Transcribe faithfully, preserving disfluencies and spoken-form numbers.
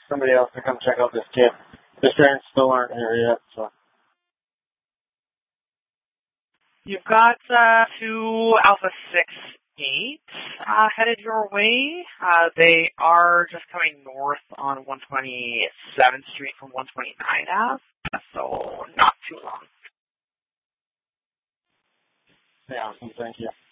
somebody else to come check out this kit. The trains still aren't here yet, so. You've got uh, two Alpha six eight uh, headed your way. Uh, they are just coming north on one twenty-seventh Street from one twenty-nine Ave, so not too long. Yeah, awesome, thank you.